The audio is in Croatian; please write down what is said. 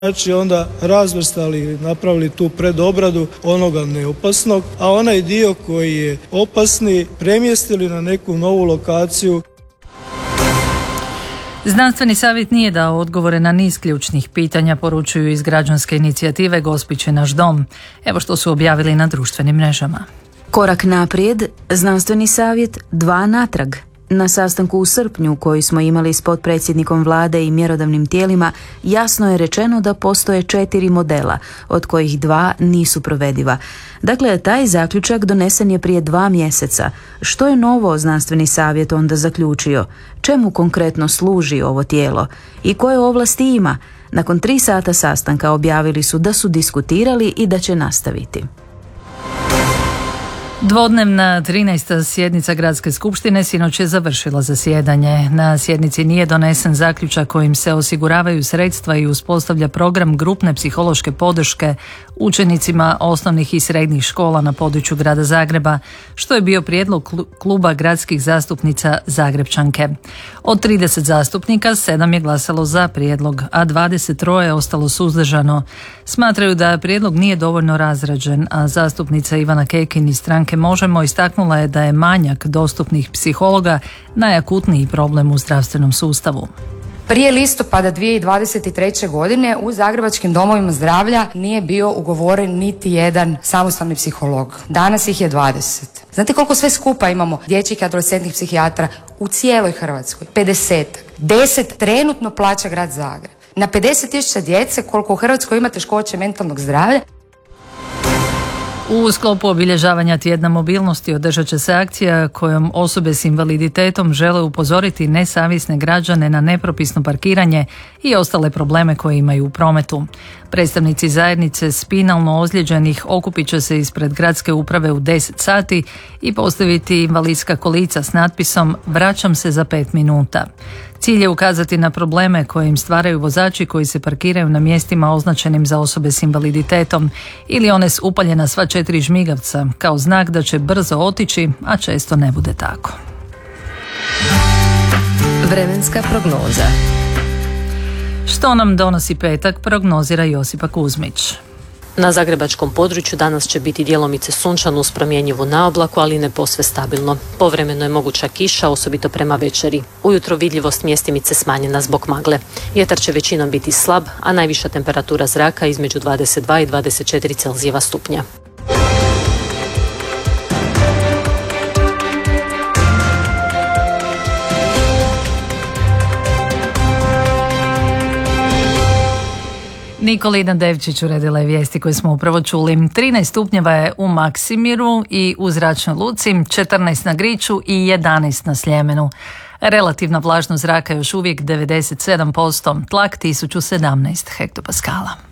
Znači onda razvrstali ili napravili tu predobradu onoga neopasnog, a onaj dio koji je opasni premjestili na neku novu lokaciju. Znanstveni savjet nije dao odgovore na niz ključnih pitanja, poručuju iz građanske inicijative Gospić je naš dom. Evo što su objavili na društvenim mrežama. Korak naprijed, znanstveni savjet, 2 natrag. Na sastanku u srpnju koji smo imali s potpredsjednikom vlade i mjerodavnim tijelima, jasno je rečeno da postoje 4 modela, od kojih 2 nisu provediva. Dakle, taj zaključak donesen je prije 2 mjeseca. Što je novo znanstveni savjet onda zaključio? Čemu konkretno služi ovo tijelo? I koje ovlasti ima? Nakon 3 sata sastanka objavili su da su diskutirali i da će nastaviti. Dvodnevna 13. sjednica Gradske skupštine sinoć je završila zasjedanje. Na sjednici nije donesen zaključak kojim se osiguravaju sredstva i uspostavlja program grupne psihološke podrške učenicima osnovnih i srednjih škola na području grada Zagreba, što je bio prijedlog kluba gradskih zastupnica Zagrepčanke. Od 30 zastupnika 7 je glasalo za prijedlog, a 23 je ostalo suzdržano. Smatraju da prijedlog nije dovoljno razrađen, a zastupnica Ivana Kekin iz stranke Možemo istaknula je da je manjak dostupnih psihologa najakutniji problem u zdravstvenom sustavu. Prije listopada 2023. godine u zagrebačkim domovima zdravlja nije bio ugovoren niti jedan samostalni psiholog. Danas ih je 20. Znate koliko sve skupa imamo dječjih i adolescentnih psihijatra u cijeloj Hrvatskoj? 50. 10 trenutno plaća grad Zagreb. Na 50.000 djece koliko u Hrvatskoj ima teškoće mentalnog zdravlja. U sklopu obilježavanja tjedna mobilnosti održat će se akcija kojom osobe s invaliditetom žele upozoriti nesavjesne građane na nepropisno parkiranje i ostale probleme koje imaju u prometu. Predstavnici zajednice spinalno ozlijeđenih okupit će se ispred gradske uprave u 10 sati i postaviti invalidska kolica s natpisom "Vraćam se za 5 minuta". Cilj je ukazati na probleme koje im stvaraju vozači koji se parkiraju na mjestima označenim za osobe s invaliditetom ili one s upaljena sva 4 žmigavca, kao znak da će brzo otići, a često ne bude tako. Vremenska prognoza. Što nam donosi petak, prognozira Josipa Kuzmić. Na zagrebačkom području danas će biti djelomice sunčano uz promjenjivu naoblaku, ali ne posve stabilno. Povremeno je moguća kiša, osobito prema večeri. Ujutro vidljivost mjestimice smanjena zbog magle. Vjetar će većinom biti slab, a najviša temperatura zraka između 22 i 24 Celzijeva stupnja. Nikolina Devčić uredila je vijesti koje smo upravo čuli. 13 stupnjeva je u Maksimiru i u Zračnoj luci, 14 na Griču i 11 na Sljemenu. Relativna vlažnost zraka još uvijek 97%, tlak 1017 hektopaskala.